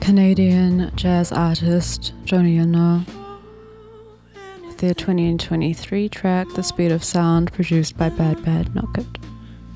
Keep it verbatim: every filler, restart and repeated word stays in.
Canadian jazz artist Johnny Yano with their twenty twenty-three track The Speed of Sound, produced by Bad Bad Knocket.